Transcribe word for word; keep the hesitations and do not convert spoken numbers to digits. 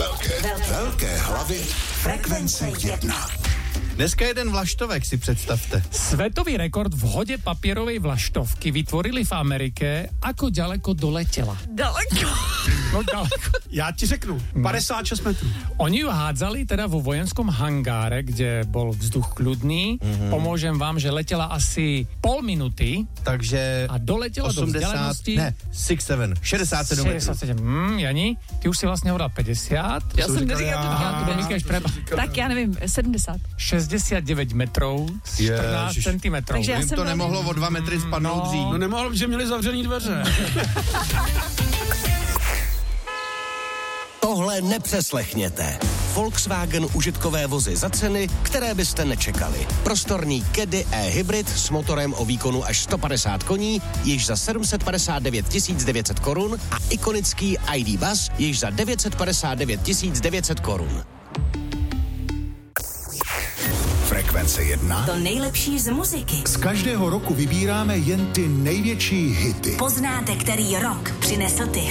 Velké, velké, velké hlavy. Frekvence jedna. Dneska jeden vlaštovek si představte. Svetový rekord v hode papierovej vlaštovky vytvorili v Amerike. Ako ďaleko doletela? Daleko. No ďaleko. Já ti řeknu, padesát šest metrů. Oni ju hádzali teda vo vojenskom hangáre, kde bol vzduch kľudný. Mm-hmm. Pomôžem vám, že letela asi pol minúty. Takže a doletela osmdesát, do vzdialenosti. Ne, šedesát sedm, šedesát sedm metrů. šedesát sedm, mm, Jani, ty už si vlastně hovorila päťdesiat. Já jsem neříkala. Aha, to říkáš preba. Tak já nevím, sedmdesát. šedesát devět metrů, čtrnáct centimetrů. Takže já Jim jsem to velmi... nemohlo o dva metry spadnout No. dřív. No nemohlo, že měli zavřený dveře. Tohle nepřeslechněte. Volkswagen užitkové vozy za ceny, které byste nečekali. Prostorný Caddy e-hybrid s motorem o výkonu až sto padesát koní, již za sedm set padesát devět tisíc devět set korun a ikonický I D Buzz již za devět set padesát devět tisíc devět set korun. Frekvence jedna. To nejlepší z muziky. Z každého roku vybíráme jen ty největší hity. Poznáte, který rok přinesl ty